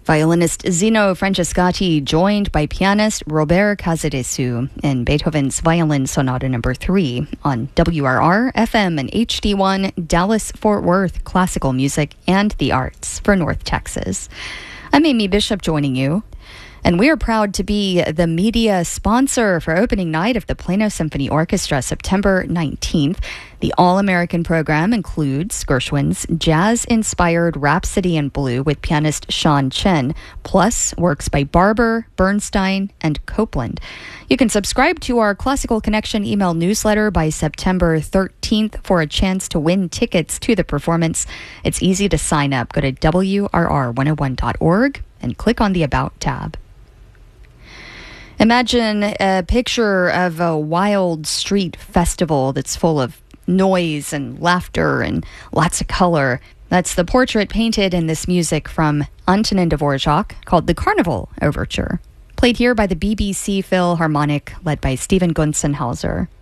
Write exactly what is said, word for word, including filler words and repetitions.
Violinist Zino Francescatti joined by pianist Robert Casadesu in Beethoven's Violin Sonata Number three on W R R, F M, and H D one, Dallas-Fort Worth, classical music and the arts for North Texas. I'm Amy Bishop joining you. And we are proud to be the media sponsor for opening night of the Plano Symphony Orchestra, September nineteenth. The All-American program includes Gershwin's jazz-inspired Rhapsody in Blue with pianist Sean Chen, plus works by Barber, Bernstein, and Copeland. You can subscribe to our Classical Connection email newsletter by September thirteenth for a chance to win tickets to the performance. It's easy to sign up. Go to W R R one oh one dot org and click on the About tab. Imagine a picture of a wild street festival that's full of noise and laughter and lots of color. That's the portrait painted in this music from Antonin Dvorak called the Carnival Overture, played here by the B B C Philharmonic, led by Stephen Gunzenhauser.